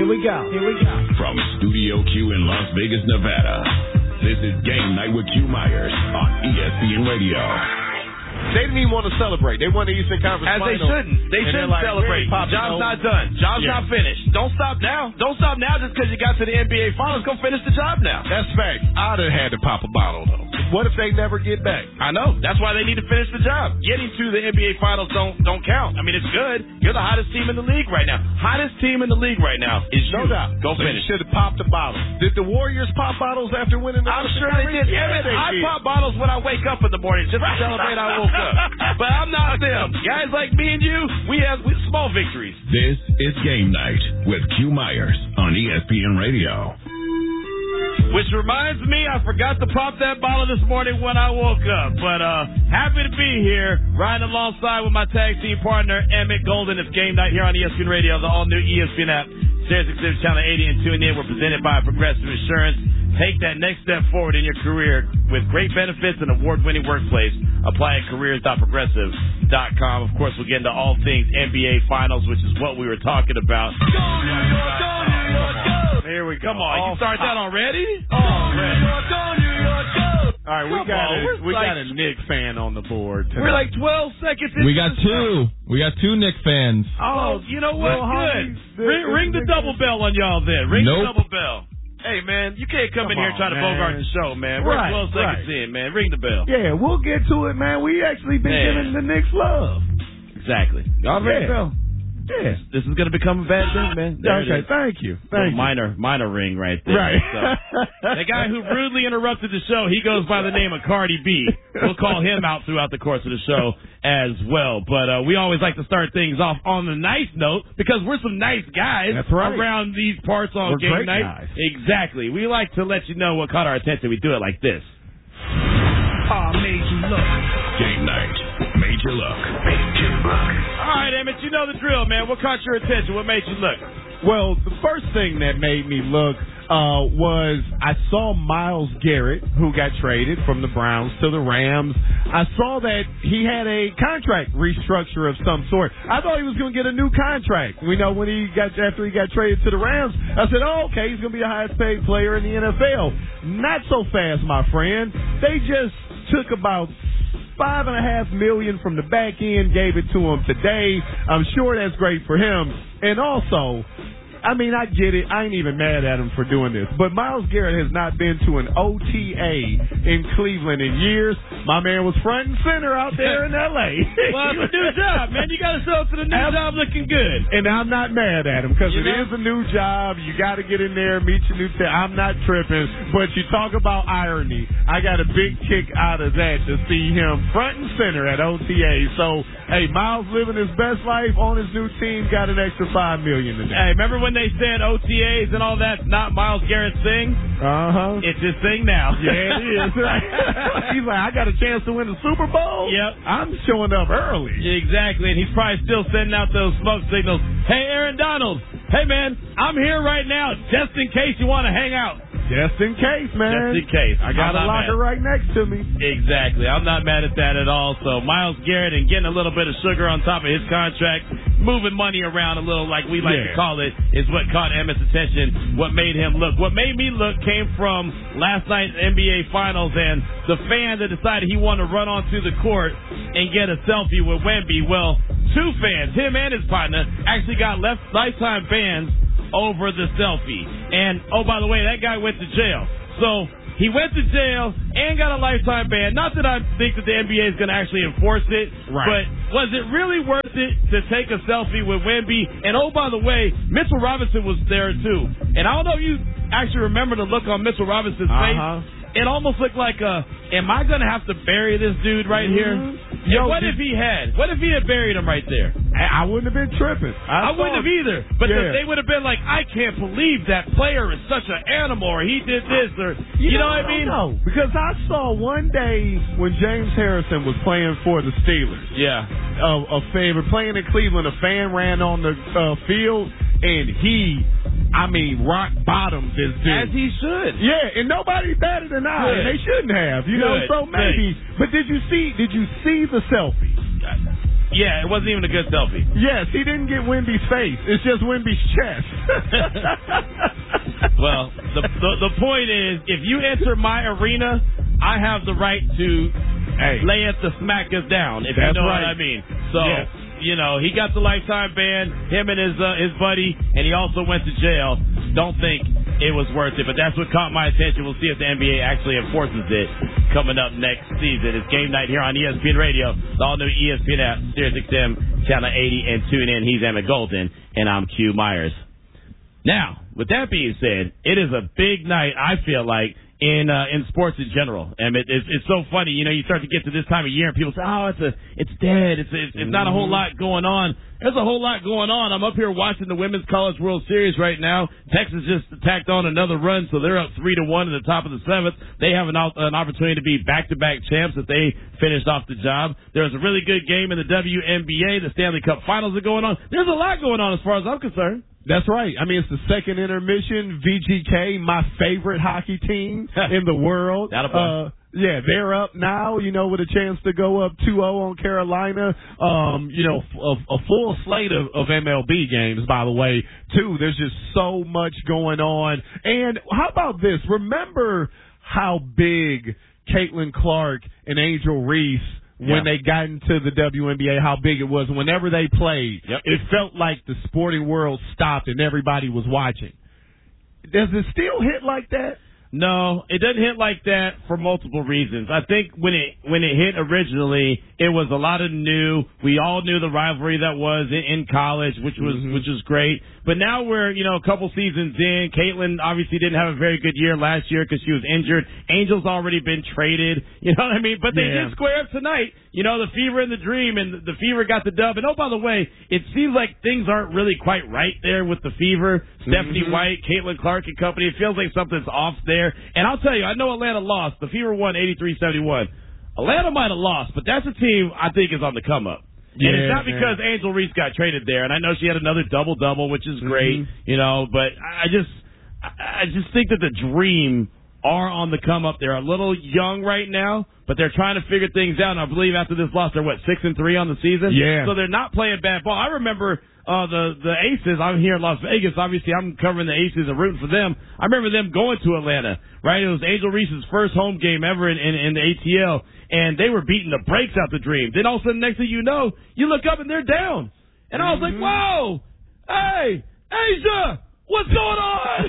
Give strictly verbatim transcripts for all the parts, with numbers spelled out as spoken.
Here we go. Here we go. From Studio Q in Las Vegas, Nevada, this is Game Night with Q Myers on E S P N Radio. They didn't even want to celebrate. They won the Eastern Conference As Finals. they shouldn't. They shouldn't like, celebrate. Pop, Job's no. not done. Job's yeah. not finished. Don't stop now. Don't stop now just because you got to the N B A Finals. Go finish the job now. That's fact. I'd have had to pop a bottle, though. What if they never get back? I know. That's why they need to finish the job. Getting to the N B A Finals don't don't count. I mean, it's good. You're the hottest team in the league right now. Hottest team in the league right now is you. No doubt. Go so finish. Should have popped a bottle. Did the Warriors pop bottles after winning the I'm sure they did. Yeah, Emmett, they I did. pop bottles when I wake up in the morning just to celebrate I woke up. But I'm not them. Guys like me and you, we have we, small victories. This is Game Night with Q Myers on E S P N Radio. Which reminds me, I forgot to pop that bottle this morning when I woke up. But uh, happy to be here, riding alongside with my tag team partner, Emmett Golden. It's Game Night here on E S P N Radio, the all-new E S P N app. Sirius Exhibit Channel eighty and tune in. We're presented by Progressive Insurance. Take that next step forward in your career with great benefits and award-winning workplace. Apply at careers dot progressive dot com. Of course, we'll get into all things N B A Finals, which is what we were talking about. Go, New York, go, New York, go! Here we go. Come on, you start that already? Already. New York, go, New York, go! All right, we Come got on, a, we like, got a Knicks fan on the board tonight. We're like twelve seconds into We got the show. two. We got two Knicks fans. Oh, you know what? Well, Good. the, Ring, ring the double bell on y'all then. Ring Nope. the double bell. Hey, man, you can't come, Come in here on, trying to man. bogart the show, man. We're Right, twelve seconds right. in, man. Ring the bell. Yeah, we'll get to it, man. We actually been Man. giving the Knicks love. Exactly. Y'all ready, Yeah. Bill? Yeah. This is going to become a bad thing, man. There it Okay, is. thank you. Little Thank you. minor, minor ring right there. Right. So, the guy who rudely interrupted the show, he goes by the name of Cardi B. We'll call him out throughout the course of the show as well. But uh, we always like to start things off on the nice note because we're some nice guys That's right. around these parts on We're game great night. guys. Exactly. We like to let you know what caught our attention. We do it like this. Ah, made you look. Game Night. Major Look. Major Look. All right, Emmett, you know the drill, man. What caught your attention? What made you look? Well, the first thing that made me look uh, was I saw Myles Garrett, who got traded from the Browns to the Rams. I saw that he had a contract restructure of some sort. I thought he was going to get a new contract. We know when he got after he got traded to the Rams, I said, "Oh, okay, he's going to be the highest paid player in the N F L." Not so fast, my friend. They just took about Five and a half million from the back end, gave it to him today. I'm sure that's great for him. And also, I mean, I get it. I ain't even mad at him for doing this. But Myles Garrett has not been to an O T A in Cleveland in years. My man was front and center out there in L A Well, it's a new job, man. You got to show up to the new job looking good. And I'm not mad at him because You it know? is a new job. You got to get in there, meet your new team. I'm not tripping. But you talk about irony. I got a big kick out of that to see him front and center at O T A. So, hey, Myles living his best life on his new team, got an extra five million dollars today. Hey, remember when they said O T As and all that's not Myles Garrett's thing? Uh-huh. It's his thing now. Yeah, it is. He's like, I got a chance to win the Super Bowl? Yep. I'm showing up early. Exactly, and he's probably still sending out those smoke signals. Hey, Aaron Donald. Hey, man, I'm here right now just in case you want to hang out. Just in case, man. Just in case. I got I'm a not locker mad. right next to me. Exactly. I'm not mad at that at all. So Myles Garrett and getting a little bit of sugar on top of his contract, moving money around a little like we like Yeah. to call it, is what caught Emmett's attention, what made him look. What made me look came from last night's N B A Finals and the fan that decided he wanted to run onto the court and get a selfie with Wemby. Well, two fans, him and his partner, actually got left lifetime bans over the selfie. And, oh, by the way, that guy went to jail. So he went to jail and got a lifetime ban. Not that I think that the N B A is going to actually enforce it, Right. but was it really worth it to take a selfie with Wemby? And, oh, by the way, Mitchell Robinson was there, too. And I don't know if you actually remember the look on Mitchell Robinson's Uh-huh. face. It almost looked like, a, am I going to have to bury this dude right here? Mm-hmm. Yo, Yo, what did- if he had? What if he had buried him right there? I I wouldn't have been tripping. I, I, wouldn't have thought- either. But Yeah. they would have been like, I can't believe that player is such an animal, or he did this, or you, know what I mean? No, because I saw one day when James Harrison was playing for the Steelers, Yeah. a, a favorite playing in Cleveland, a fan ran on the uh, field, and he, I mean, rock bottomed this dude. As he should. Yeah, and nobody batted an eye. Good. And they shouldn't have, you know. Good. So maybe. But did you see? Did you see the selfie? Yeah, it wasn't even a good selfie. Yes, he didn't get Wemby's face. It's just Wemby's chest. Well, the, the the point is, if you enter my arena, I have the right to hey. lay at the smackers down, if That's you know right. what I mean. So, yes. you know, he got the lifetime ban, him and his uh, his buddy, and he also went to jail. Don't think it was worth it, but that's what caught my attention. We'll see if the N B A actually enforces it coming up next season. It's game night here on E S P N Radio, the all-new E S P N app, Sirius X M, Channel eighty, and tune in. He's Emmett Golden, and I'm Q Myers. Now, with that being said, it is a big night, I feel like, in uh, in sports in general. And it, it's, it's so funny, you know, you start to get to this time of year and people say, oh, it's a, it's dead. It's it's, it's not a whole lot going on. There's a whole lot going on. I'm up here watching the Women's College World Series right now. Texas just tacked on another run, so they're up three to one in the top of the seventh. They have an, an opportunity to be back-to-back champs if they finished off the job. There's a really good game in the W N B A. The Stanley Cup Finals are going on. There's a lot going on as far as I'm concerned. That's right. I mean, it's the second intermission. V G K, my favorite hockey team in the world. Uh, yeah, they're up now, you know, with a chance to go up two oh on Carolina. Um, you know, a, a full slate of, of M L B games, by the way, too. There's just so much going on. And how about this? Remember how big Caitlin Clark and Angel Reese, when yeah. they got into the W N B A, how big it was. Whenever they played, yep. it felt like the sporting world stopped and everybody was watching. Does it still hit like that? No, it doesn't hit like that for multiple reasons. I think when it when it hit originally, it was a lot of new. We all knew the rivalry that was in, in college, which was mm-hmm. which was great. But now we're, you know, a couple seasons in. Caitlin obviously didn't have a very good year last year because she was injured. Angel's already been traded. You know what I mean? But they yeah. did square up tonight. You know, the Fever and the Dream, and the Fever got the dub. And oh, by the way, it seems like things aren't really quite right there with the Fever. Mm-hmm. Stephanie White, Caitlin Clark and company. It feels like something's off there. And I'll tell you, I know Atlanta lost. The Fever won eighty-three seventy-one. Atlanta might have lost, but that's a team I think is on the come up. Yeah, and it's not man. because Angel Reese got traded there, and I know she had another double-double, which is great, mm-hmm. you know, but I just I just think that the Dream are on the come up. They're a little young right now, but they're trying to figure things out, and I believe after this loss, they're, what, six and three on the season? Yeah. So they're not playing bad ball. I remember uh, the, the Aces. I'm here in Las Vegas. Obviously, I'm covering the Aces and rooting for them. I remember them going to Atlanta, right? It was Angel Reese's first home game ever in, in, in the A T L, and they were beating the brakes out the Dream. Then all of a sudden, next thing you know, you look up and they're down. And I was like, whoa, hey, Asia, what's going on?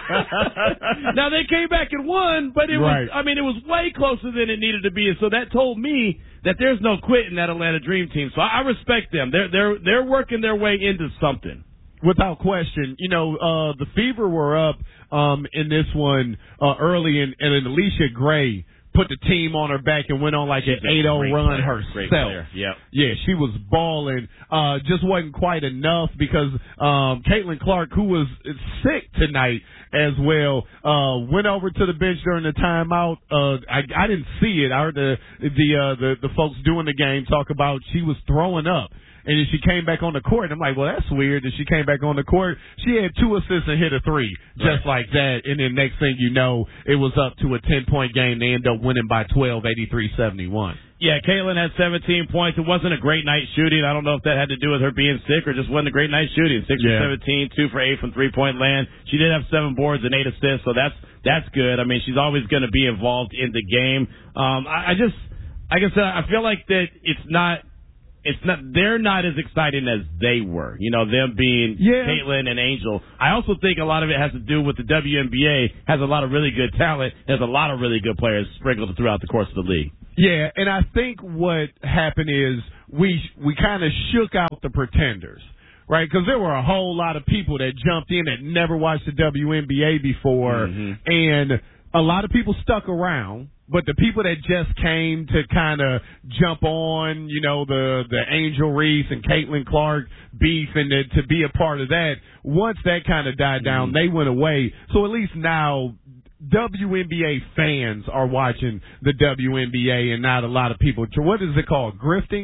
Now, they came back and won, but it right. was, I mean, it was way closer than it needed to be. And so that told me that there's no quit in that Atlanta Dream team. So I respect them. They're, they're, they're working their way into something. Without question. You know, uh, the Fever were up um, in this one uh, early, and, and Alicia Gray put the team on her back and went on like She's an eight oh run player. herself. Great player. Yep. Yeah, she was balling. Uh, just wasn't quite enough because um, Caitlin Clark, who was sick tonight as well, uh, went over to the bench during the timeout. Uh, I, I didn't see it. I heard the the, uh, the the folks doing the game talk about she was throwing up. And then she came back on the court. And I'm like, well, that's weird that she came back on the court. She had two assists and hit a three just right. like that. And then next thing you know, it was up to a ten-point game. They ended up winning by twelve, eighty-three seventy-one. Yeah, Caitlin had seventeen points. It wasn't a great night shooting. I don't know if that had to do with her being sick or just wasn't a great night shooting. Six yeah. for seventeen, two for eight from three-point land. She did have seven boards and eight assists, so that's that's good. I mean, she's always going to be involved in the game. Um, I, I just, like I said, I feel like that it's not. It's not, they're not as exciting as they were, you know, them being yeah. Caitlin and Angel. I also think a lot of it has to do with the W N B A has a lot of really good talent. There's a lot of really good players sprinkled throughout the course of the league. Yeah, and I think what happened is we, we kind of shook out the pretenders. Right, because there were a whole lot of people that jumped in that never watched the W N B A before, mm-hmm. and a lot of people stuck around. But the people that just came to kind of jump on, you know, the the Angel Reese and Caitlin Clark beef and to, to be a part of that, once that kind of died down, they went away. So at least now W N B A fans are watching the W N B A and not a lot of people. What is it called? Grifting?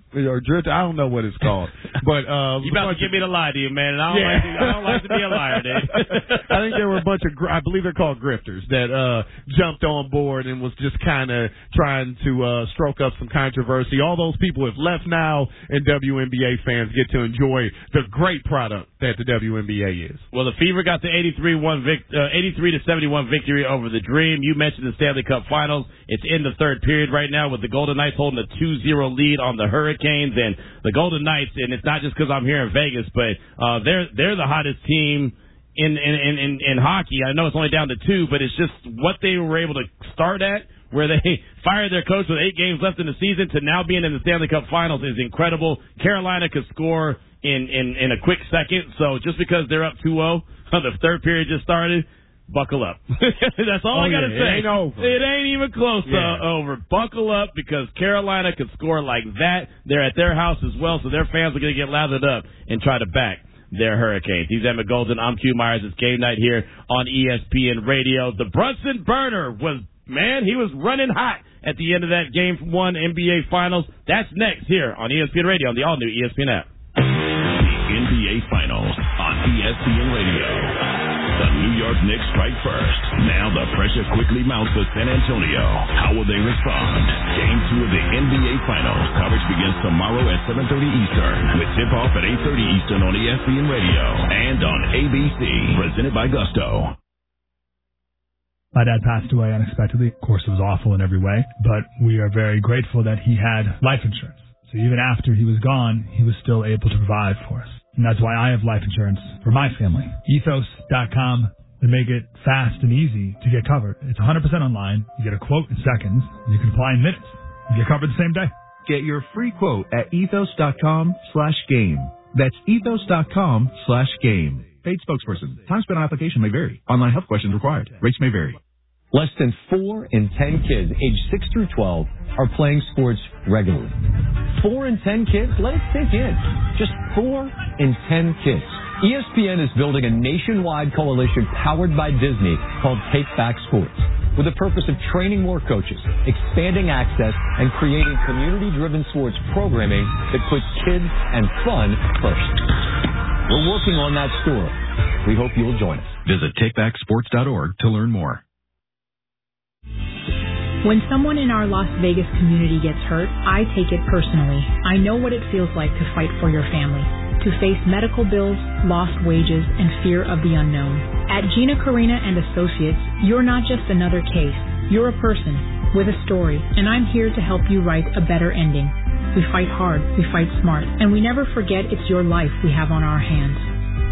or drifter. I don't know what it's called. But uh, you about to get me to lie to you, man. And I don't, yeah. like, to, I don't like to be a liar, dude. I think there were a bunch of, I believe they're called grifters, that uh, jumped on board and was just kind of trying to uh, stroke up some controversy. All those people have left now, and W N B A fans get to enjoy the great product that the W N B A is. Well, the Fever got the eighty-three one vic- uh, eighty-three to seventy-one victory over the Dream. You mentioned the Stanley Cup Finals. It's in the third period right now with the Golden Knights holding a two zero lead on the Hurricanes. And the Golden Knights, and it's not just because I'm here in Vegas, but uh, they're they're the hottest team in in, in in hockey. I know it's only down to two, but it's just what they were able to start at, where they fired their coach with eight games left in the season to now being in the Stanley Cup Finals is incredible. Carolina could score in, in, in a quick second, so just because they're up two oh, the third period just started, buckle up. That's all oh, I got to yeah, say. It ain't over. It ain't even close yeah. to over. Buckle up because Carolina could score like that. They're at their house as well, so their fans are going to get lathered up and try to back their Hurricanes. He's Emmett Golden. I'm Q Myers. It's game night here on E S P N Radio. The Brunson burner was, man, he was running hot at the end of that game one N B A Finals. That's next here on E S P N Radio on the all-new E S P N app. The N B A Finals on E S P N Radio. The New York Knicks strike first. Now the pressure quickly mounts to San Antonio. How will they respond? Game two of the N B A Finals. Coverage begins tomorrow at seven thirty Eastern with tip-off at eight thirty Eastern on E S P N Radio and on A B C. Presented by Gusto. My dad passed away unexpectedly. Of course, it was awful in every way, but we are very grateful that he had life insurance. So even after he was gone, he was still able to provide for us. And that's why I have life insurance for my family. ethos dot com. They make it fast and easy to get covered. It's one hundred percent online. You get a quote in seconds. And you can apply in minutes. You get covered the same day. Get your free quote at ethos dot com slash game. That's ethos dot com slash game. Paid spokesperson. Time spent on application may vary. Online health questions required. Rates may vary. Less than four in ten kids aged six through twelve are playing sports regularly. Four in ten kids? Let it sink in. Just four in ten kids. E S P N is building a nationwide coalition powered by Disney called Take Back Sports, with the purpose of training more coaches, expanding access, and creating community-driven sports programming that puts kids and fun first. We're working on that story. We hope you'll join us. Visit take back sports dot org to learn more. When someone in our Las Vegas community gets hurt, I take it personally. I know what it feels like to fight for your family, to face medical bills, lost wages, and fear of the unknown. At Gina Carina and Associates, you're not just another case. You're a person with a story, and I'm here to help you write a better ending. We fight hard, we fight smart, and we never forget it's your life we have on our hands.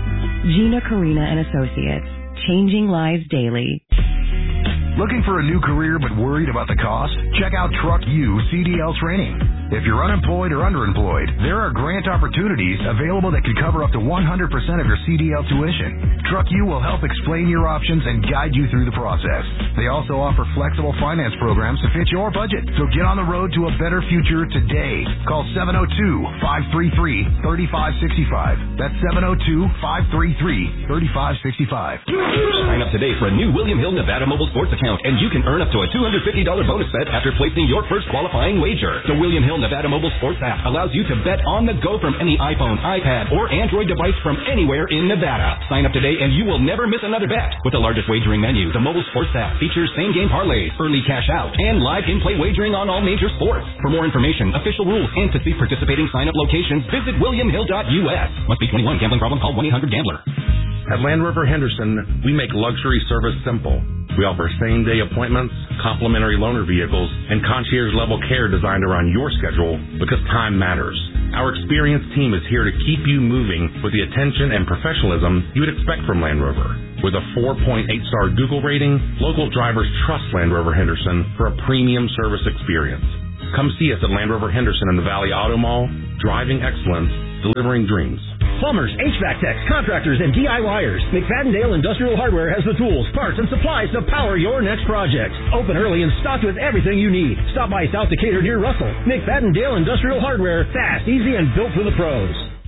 Gina Carina and Associates, changing lives daily. Looking for a new career but worried about the cost? Check out Truck U C D L Training. If you're unemployed or underemployed, there are grant opportunities available that can cover up to one hundred percent of your C D L tuition. Truck U will help explain your options and guide you through the process. They also offer flexible finance programs to fit your budget. So get on the road to a better future today. Call seven oh two, five three three, three five six five. That's seven oh two, five three three, three five six five. Sign up today for a new William Hill Nevada mobile sports account, and you can earn up to a two hundred fifty dollars bonus bet after placing your first qualifying wager. The William Hill Nevada mobile sports app allows you to bet on the go from any iPhone, iPad, or Android device from anywhere in Nevada. Sign up today and you will never miss another bet. With the largest wagering menu, the mobile sports app features same-game parlays, early cash out, and live in-play wagering on all major sports. For more information, official rules, and to see participating sign-up locations, visit william hill dot u s. Must be twenty-one. Gambling problem? Call one eight hundred gambler. At Land Rover Henderson, we make luxury service simple. We offer same-day appointments, complimentary loaner vehicles, and concierge-level care designed around your schedule because time matters. Our experienced team is here to keep you moving with the attention and professionalism you would expect from Land Rover. With a four point eight star Google rating, local drivers trust Land Rover Henderson for a premium service experience. Come see us at Land Rover Henderson in the Valley Auto Mall, driving excellence, delivering dreams. Plumbers, H V A C techs, contractors, and D I Y ers. McFadden-Dale Industrial Hardware has the tools, parts, and supplies to power your next project. Open early and stocked with everything you need. Stop by South Decatur near Russell. McFadden-Dale Industrial Hardware, fast, easy, and built for the pros.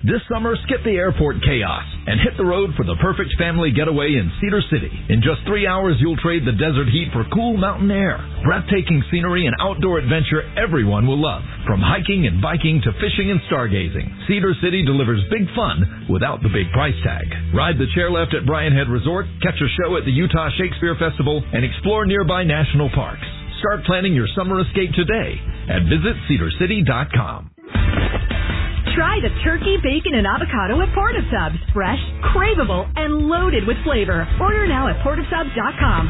This summer, skip the airport chaos and hit the road for the perfect family getaway in Cedar City. In just three hours, you'll trade the desert heat for cool mountain air, breathtaking scenery, and outdoor adventure everyone will love. From hiking and biking to fishing and stargazing, Cedar City delivers big fun without the big price tag. Ride the chairlift at Brian Head Resort, catch a show at the Utah Shakespeare Festival, and explore nearby national parks. Start planning your summer escape today at visit cedar city dot com. Try the turkey, bacon, and avocado at Portasubs. Fresh, craveable, and loaded with flavor. Order now at portasubs dot com.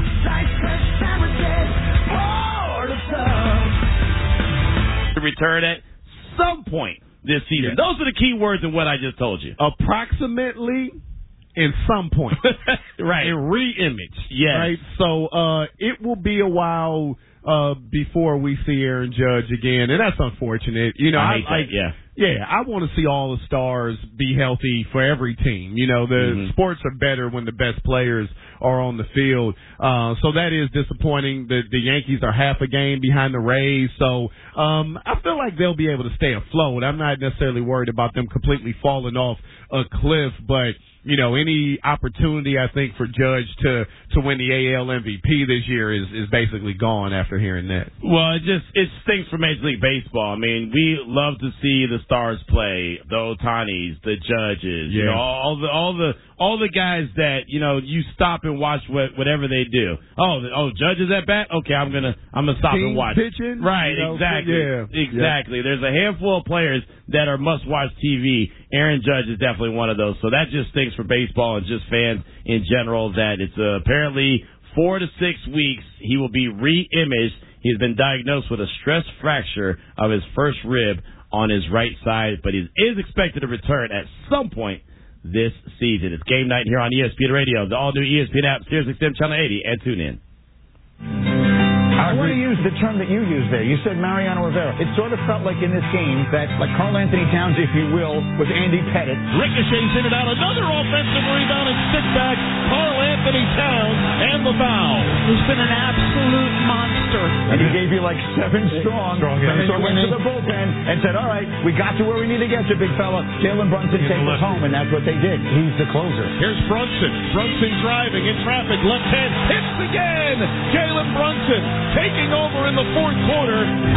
To return at some point this season. Yes. Those are the key words in what I just told you. Approximately in some point. Right. In re-image. Yes. Right? So uh, it will be a while uh, before we see Aaron Judge again, and that's unfortunate. You know, I I, hate that, like, yeah. Yeah, I want to see all the stars be healthy for every team. You know, the Mm-hmm. sports are better when the best players are on the field. Uh, so that is disappointing. The, the Yankees are half a game behind the Rays. So um, I feel like they'll be able to stay afloat. I'm not necessarily worried about them completely falling off a cliff, but you know, any opportunity, I think, for Judge to, to win the A L M V P this year is, is basically gone after hearing that. Well, it just it stinks for Major League Baseball. I mean, we love to see the stars play, the Ohtanis, the Judges, you Yeah. know, all the all the all the guys that you know you stop and watch what, whatever they do. Oh, the, oh, Judge is at bat. Okay, I'm gonna I'm gonna stop Team and watch. pitching, Right, you know, exactly, yeah. exactly. Yeah. There's a handful of players that are must-watch T V. Aaron Judge is definitely one of those. So that just stinks for baseball and just fans in general that it's uh, apparently four to six weeks he will be re-imaged. He's been diagnosed with a stress fracture of his first rib on his right side, but he is expected to return at some point this season. It's game night here on E S P N Radio, the all-new E S P N app, Sirius X M Channel eighty, and tune in. I want to use the term that you used there. You said Mariano Rivera. It sort of felt like in this game that, like Karl Anthony Towns, if you will, was Andy Pettit. Ricochets in and out. Another offensive rebound and stick back. Karl Anthony Towns and the foul. He's been an absolute monster. And he gave you like seven strong. Strong and yeah. so went to the bullpen and said, all right, we got to where we need to get to, big fella. Jalen Brunson He's takes us home, and that's what they did. He's the closer. Here's Brunson. Brunson driving in traffic. Left hand hits again. Jalen Brunson taking over in the fourth quarter.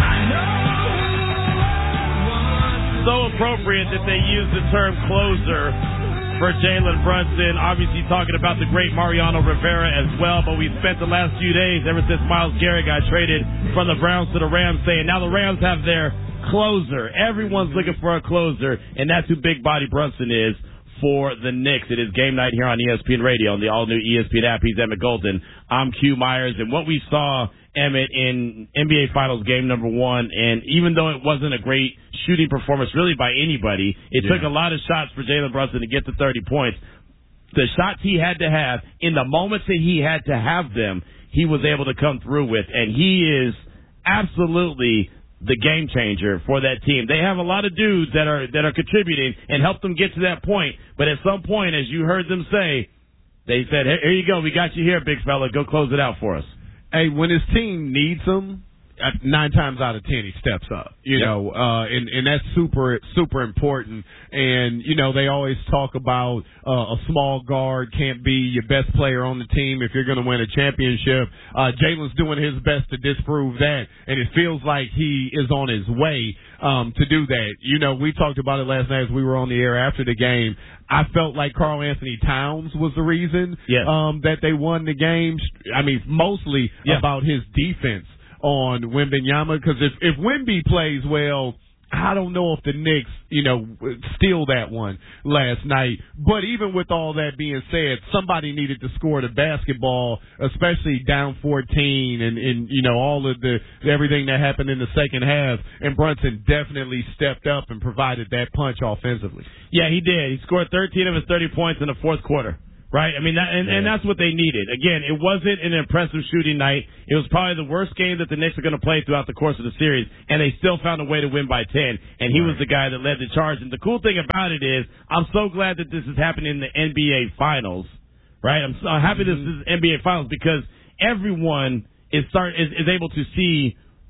So appropriate that they use the term closer for Jalen Brunson. Obviously talking about the great Mariano Rivera as well, but we spent the last few days, ever since Myles Garrett got traded from the Browns to the Rams, saying now the Rams have their closer. Everyone's looking for a closer, and that's who Big Body Brunson is for the Knicks. It is game night here on E S P N Radio on the all-new E S P N app. He's Emmett Golden. I'm Q Myers, and what we saw, Emmett, in N B A Finals game number one, and even though it wasn't a great shooting performance really by anybody, it Yeah. took a lot of shots for Jalen Brunson to get to thirty points. The shots he had to have, in the moments that he had to have them, he was able to come through with, and he is absolutely the game changer for that team. They have a lot of dudes that are that are contributing and help them get to that point, but at some point, as you heard them say, they said, hey, here you go, we got you here, big fella, go close it out for us. Hey, when his team needs him, uh, nine times out of ten he steps up. You Yep. know, uh, and and that's super super important. And you know, they always talk about uh, a small guard can't be your best player on the team if you're going to win a championship. Uh, Jalen's doing his best to disprove that, and it feels like he is on his way um, to do that. You know, we talked about it last night as we were on the air after the game. I felt like Karl Anthony Towns was the reason Yes. um, that they won the game. I mean, mostly Yeah. about his defense on Wembanyama, because if, if Wemby plays well, I don't know if the Knicks, you know, steal that one last night. But even with all that being said, somebody needed to score the basketball, especially down fourteen and, and you know, all of the everything that happened in the second half. And Brunson definitely stepped up and provided that punch offensively. Yeah, he did. He scored thirteen of his thirty points in the fourth quarter. Right? I mean, that, and, and that's what they needed. Again, it wasn't an impressive shooting night. It was probably the worst game that the Knicks are going to play throughout the course of the series, and they still found a way to win by ten, and he Right. was the guy that led the charge. And the cool thing about it is, I'm so glad that this is happening in the N B A Finals, right? I'm so happy this is N B A Finals because everyone is start is, is able to see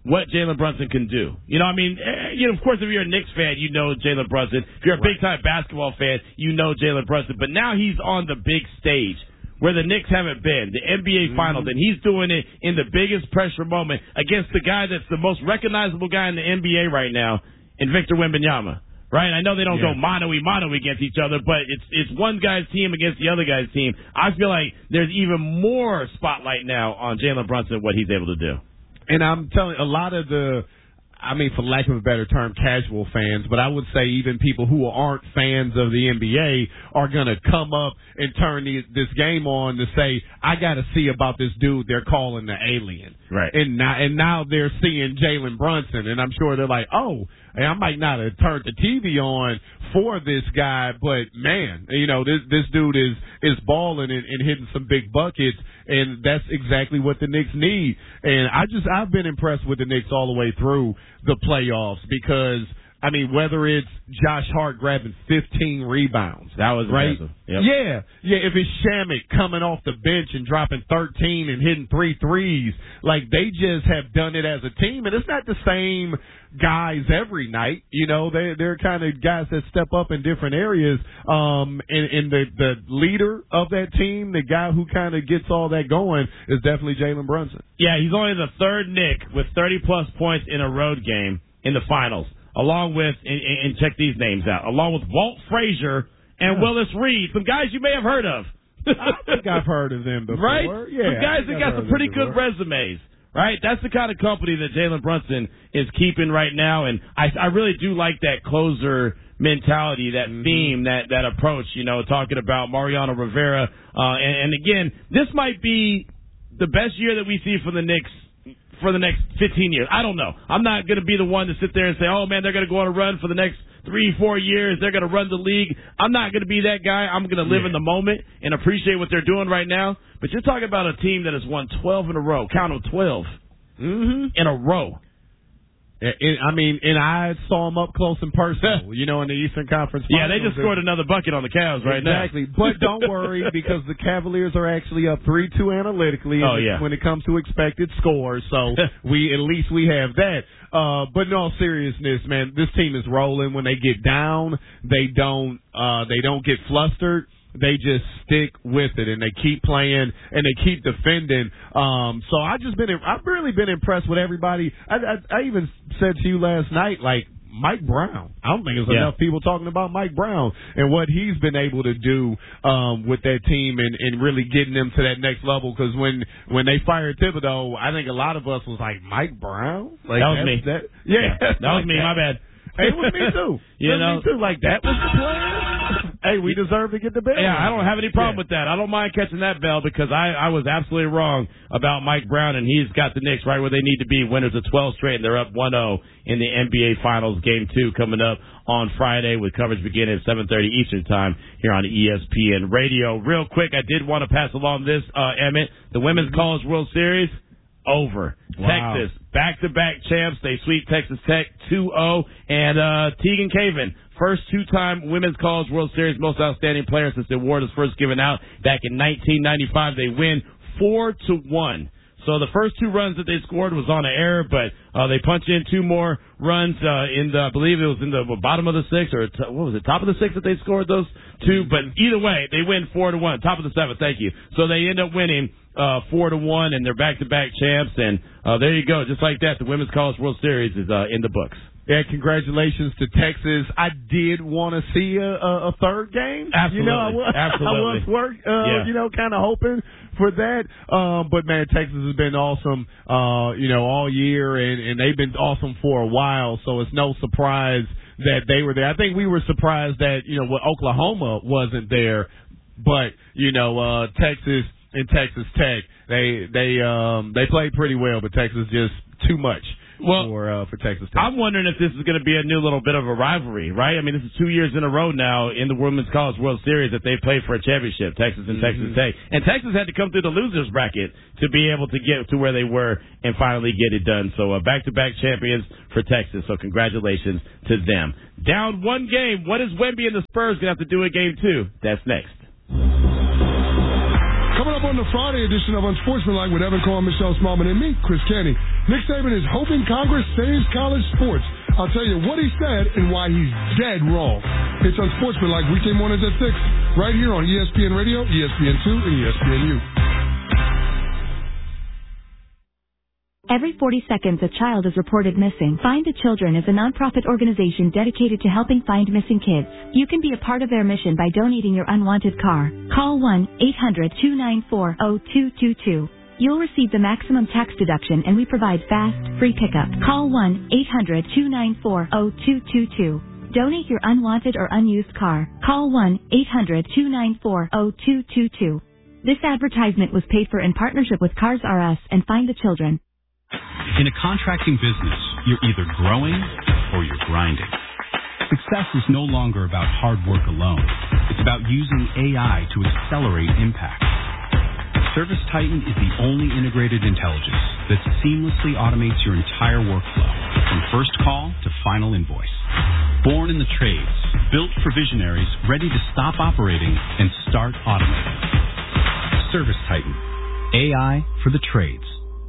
what Jalen Brunson can do. You know, I mean, you know, of course, if you're a Knicks fan, you know Jalen Brunson. If you're a Right. big-time basketball fan, you know Jalen Brunson. But now he's on the big stage where the Knicks haven't been, the N B A Mm-hmm. Finals, and he's doing it in the biggest pressure moment against the guy that's the most recognizable guy in the N B A right now, in Victor Wembanyama. Right? I know they don't Yeah. go mano-y-mano against each other, but it's it's one guy's team against the other guy's team. I feel like there's even more spotlight now on Jalen Brunson, what he's able to do. And I'm telling a lot of the, I mean, for lack of a better term, casual fans, but I would say even people who aren't fans of the N B A are going to come up and turn the, this game on to say, I got to see about this dude they're calling the alien. Right. And now, and now they're seeing Jalen Brunson, and I'm sure they're like, oh, I might not have turned the T V on for this guy, but man, you know, this this dude is is balling and, and hitting some big buckets, and that's exactly what the Knicks need. And I just I've been impressed with the Knicks all the way through the playoffs because, I mean, whether it's Josh Hart grabbing fifteen rebounds. That was right. impressive. Yep. Yeah. Yeah. If it's Shamet coming off the bench and dropping thirteen and hitting three threes, like they just have done it as a team. And it's not the same guys every night. You know, they, they're kind of guys that step up in different areas. Um, and, and the, the leader of that team, the guy who kind of gets all that going is definitely Jalen Brunson. Yeah, he's only the third Knick with thirty-plus points in a road game in the finals. Along with, and, and check these names out, along with Walt Frazier and Yeah. Willis Reed, some guys you may have heard of. I think I've heard of them before. Right? Yeah, some guys I think that I've got heard some of pretty them good before. resumes. Right? That's the kind of company that Jalen Brunson is keeping right now, and I, I really do like that closer mentality, that Mm-hmm. theme, that, that approach, you know, talking about Mariano Rivera. Uh, and, and again, this might be the best year that we see from the Knicks for the next fifteen years. I don't know. I'm not going to be the one to sit there and say, oh, man, they're going to go on a run for the next three, four years. They're going to run the league. I'm not going to be that guy. I'm going to live Yeah. in the moment and appreciate what they're doing right now. But you're talking about a team that has won twelve in a row. Count them, twelve Mm-hmm. in a row. It, I mean, and I saw them up close and personal, you know, in the Eastern Conference Yeah, Finals. they just scored another bucket on the Cavs right now. Exactly. But don't worry, because the Cavaliers are actually up three two analytically Oh, yeah. when it comes to expected scores. So we at least we have that. Uh, but in all seriousness, man, this team is rolling. When they get down, they don't uh, they don't get flustered. They just stick with it and they keep playing and they keep defending. Um, so I just been, I've really been impressed with everybody. I, I, I even said to you last night, like Mike Brown. I don't think there's Yeah. enough people talking about Mike Brown and what he's been able to do um, with that team and, and really getting them to that next level. Because when when they fired Thibodeau, I think a lot of us was like, Mike Brown? Like, That was that's- me. That, yeah, That was like me. My bad. Hey, it was me too. You It was know? me too. Like that was the plan. Hey, we deserve to get the bell. Yeah, I don't have any problem Yeah. with that. I don't mind catching that bell because I, I was absolutely wrong about Mike Brown, and he's got the Knicks right where they need to be. Winners of twelve straight, and they're up one oh in the N B A Finals. Game two coming up on Friday with coverage beginning at seven thirty Eastern Time here on E S P N Radio. Real quick, I did want to pass along this, uh, Emmett. The Women's College World Series, over. Wow. Texas, back-to-back champs. They sweep Texas Tech two oh. And uh, Tegan Caven, first two-time Women's College World Series Most Outstanding Player since the award was first given out back in nineteen ninety-five. They win four to one. So the first two runs that they scored was on an error, but uh, they punch in two more runs uh, in the, I believe it was in the bottom of the sixth, or t- what was it, top of the sixth that they scored those two. But either way, they win four to one, top of the seventh. Thank you. So they end up winning uh, four to one, and they're back-to-back champs. And uh, there you go, just like that, the Women's College World Series is uh, in the books. Yeah, congratulations to Texas. I did want to see a, a, a third game. Absolutely. You know, I was, Absolutely. I was work, uh, Yeah. you know, kind of hoping for that. Um, but man, Texas has been awesome, uh, you know, all year, and, and they've been awesome for a while. So it's no surprise that they were there. I think we were surprised that, you know, what Oklahoma wasn't there, but you know, uh, Texas and Texas Tech, they they um they played pretty well, but Texas just too much. Well, for uh, for Texas Tech. I'm wondering if this is going to be a new little bit of a rivalry, right? I mean, this is two years in a row now in the Women's College World Series that they played for a championship, Texas and Mm-hmm. Texas Tech. And Texas had to come through the losers bracket to be able to get to where they were and finally get it done. So uh, back-to-back champions for Texas, so congratulations to them. Down one game, what is Wemby and the Spurs going to have to do in game two? That's next. Coming up on on the Friday edition of Unsportsmanlike with Evan Cohen, Michelle Smallman, and me, Chris Canty. Nick Saban is hoping Congress saves college sports. I'll tell you what he said and why he's dead wrong. It's Unsportsmanlike weekday mornings at six, right here on E S P N Radio, E S P N two, and E S P N U. Every forty seconds, a child is reported missing. Find the Children is a nonprofit organization dedicated to helping find missing kids. You can be a part of their mission by donating your unwanted car. Call one eight hundred two nine four zero two two two. You'll receive the maximum tax deduction, and we provide fast, free pickup. Call one eight hundred two nine four zero two two two. Donate your unwanted or unused car. Call one eight hundred two nine four zero two two two. This advertisement was paid for in partnership with Cars R Us and Find the Children. In a contracting business, you're either growing or you're grinding. Success is no longer about hard work alone. It's about using A I to accelerate impact. ServiceTitan is the only integrated intelligence that seamlessly automates your entire workflow, from first call to final invoice. Born in the trades, built for visionaries ready to stop operating and start automating. ServiceTitan. A I for the trades.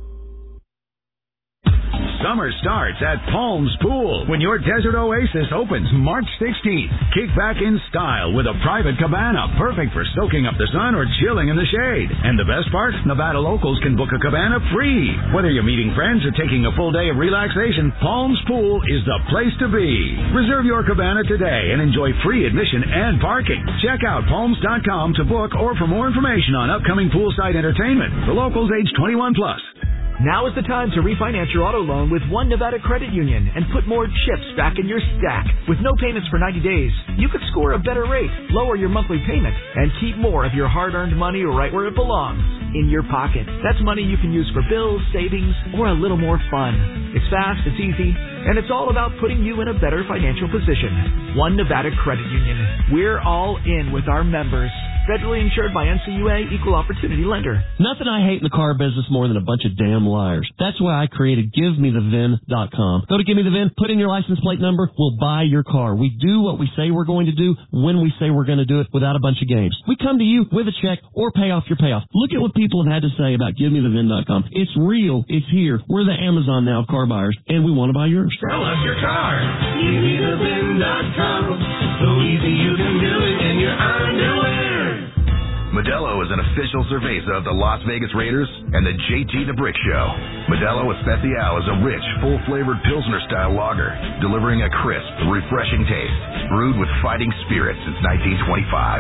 Summer starts at Palms Pool when your desert oasis opens March sixteenth. Kick back in style with a private cabana, perfect for soaking up the sun or chilling in the shade. And the best part? Nevada locals can book a cabana free. Whether you're meeting friends or taking a full day of relaxation, Palms Pool is the place to be. Reserve your cabana today and enjoy free admission and parking. Check out palms dot com to book or for more information on upcoming poolside entertainment for locals age twenty-one plus. Now is the time to refinance your auto loan with One Nevada Credit Union and put more chips back in your stack. With no payments for ninety days, you could score a better rate, lower your monthly payment, and keep more of your hard-earned money right where it belongs, in your pocket. That's money you can use for bills, savings, or a little more fun. It's fast, it's easy, and it's all about putting you in a better financial position. One Nevada Credit Union. We're all in with our members. Federally insured by N C U A, Equal Opportunity Lender. Nothing I hate in the car business more than a bunch of damn liars. That's why I created Give Me The V I N dot com. Go to Give Me The V I N, put in your license plate number, we'll buy your car. We do what we say we're going to do when we say we're going to do it without a bunch of games. We come to you with a check or pay off your payoff. Look at what people have had to say about Give Me The V I N dot com. It's real. It's here. We're the Amazon now of car buyers, and we want to buy yours. Sell us your car. Give Me The V I N dot com. So easy you can do it in your underwear. Modelo is an official cerveza of the Las Vegas Raiders and the J T the Brick Show. Modelo Especial is a rich, full-flavored Pilsner-style lager, delivering a crisp, refreshing taste, brewed with fighting spirit since nineteen twenty-five.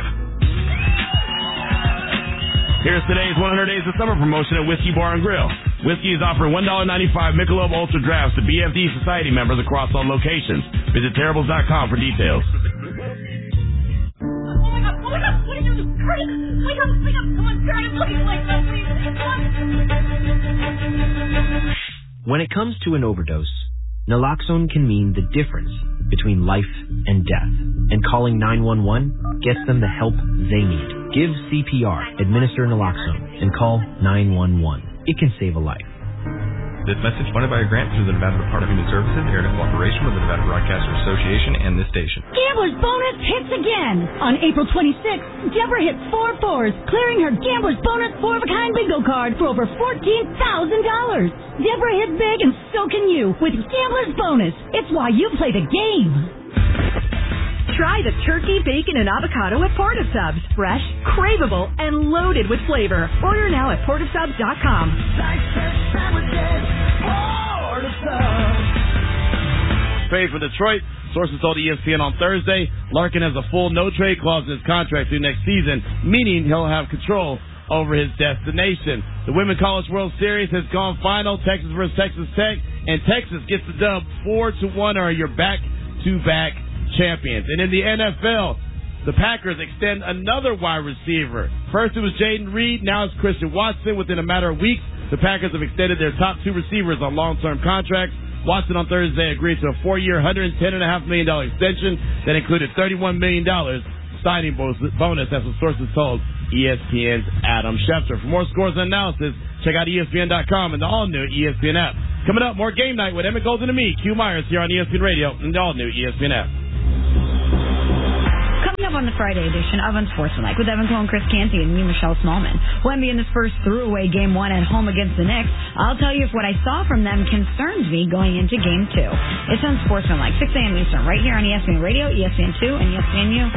Here's today's one hundred Days of Summer promotion at Whiskey Bar and Grill. Whiskey is offering one dollar ninety-five Michelob Ultra Drafts to B F D Society members across all locations. Visit terribles dot com for details. Hurry! Wake up! Wake up! Come on, Barry! I'm looking like that, please! When it comes to an overdose, naloxone can mean the difference between life and death. And calling nine one one gets them the help they need. Give C P R, administer naloxone, and call nine one one. It can save a life. This message funded by a grant through the Nevada Department of Human Services, aired in cooperation with the Nevada Broadcasters Association and this station. Gambler's Bonus hits again! On April twenty-sixth, Deborah hit four fours, clearing her Gambler's Bonus four-of-a-kind bingo card for over fourteen thousand dollars. Deborah hit big, and so can you with Gambler's Bonus. It's why you play the game. Try the turkey, bacon, and avocado at Portasubs. Fresh, craveable, and loaded with flavor. Order now at portasubs dot com. Trade for Detroit. Sources told E S P N on Thursday, Larkin has a full no-trade clause in his contract through next season, meaning he'll have control over his destination. The Women's College World Series has gone final, Texas versus Texas Tech, and Texas gets the dub four to one, or your back-to-back champions. And in the N F L, the Packers extend another wide receiver. First it was Jaden Reed, now it's Christian Watson. Within a matter of weeks, the Packers have extended their top two receivers on long-term contracts. Watson on Thursday agreed to a four-year, one hundred ten point five million dollars extension that included thirty-one million dollars signing bonus, as the sources told E S P N's Adam Schefter. For more scores and analysis, check out E S P N dot com and the all-new E S P N app. Coming up, more Game Night with Emmett Golden and me, Q Myers, here on E S P N Radio and the all-new E S P N app. Coming up on the Friday edition of Unsportsmanlike with Evan Cole and Chris Canty and me, Michelle Smallman. Wemby and the Spurs threw away game one at home against the Knicks. I'll tell you if what I saw from them concerns me going into game two. It's Unsportsmanlike, six a.m. Eastern, right here on E S P N Radio, E S P N two, and E S P N U.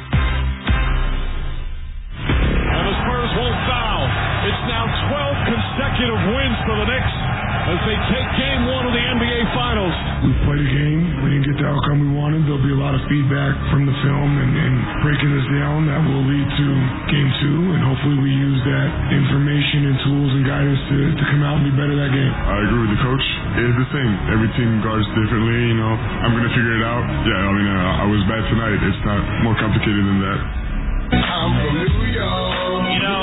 And the Spurs won't foul. It's now twelve consecutive wins for the Knicks as they take game one of the N B A Finals. We played a game. We didn't get the outcome we wanted. There'll be a lot of feedback from the film and, and breaking this down that will lead to game two, and hopefully we use that information and tools and guidance to, to come out and be better that game. I agree with the coach. It's the same. Every team guards differently, you know. I'm going to figure it out. Yeah, I mean, uh, I was bad tonight. It's not more complicated than that. I'm from New York. You know,